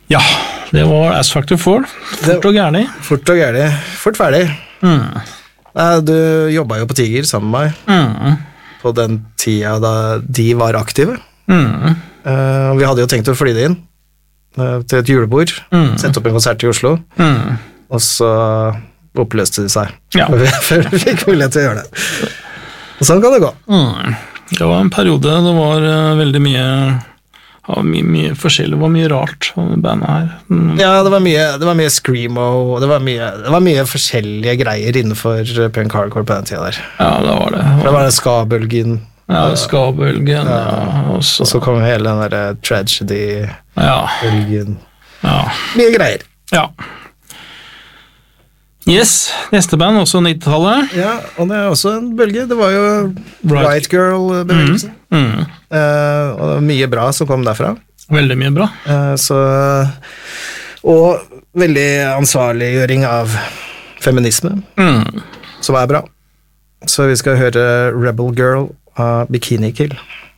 Ja, det var As Factor 4. Fort og gærlig. Fort og gærlig. Fort ferdig. Du jobbet jo på Tiger sammen med meg på den tida da de var aktive. Vi hadde jo tenkt å fly det inn til et julebord, sette opp en konsert i Oslo, og så oppløste de seg. Før vi fikk mulighet til å gjøre det. Og sånn kan det gå. Det var en periode, det var veldig mye... mye forskjellig, det var mye rart med bandet her. Ja, det var mye screamo, det var mye forskjellige greier innenfor punk hardcore på den tida der. Ja, det var det. Det var den ska-bølgen. Ja, ska-bølgen, og så kom hele den der tragedy-bølgen. Ja. Mye greier. Ja. Yes, neste band, også 90-tallet. Ja, og det er også en bølge. Det var jo Riot Girl-bevegelsen. Og det var mye bra som kom derfra. Veldig mye bra. Og veldig ansvarliggjøring av feminisme, som er bra. Så vi skal høre Rebel Girl av Bikini Kill.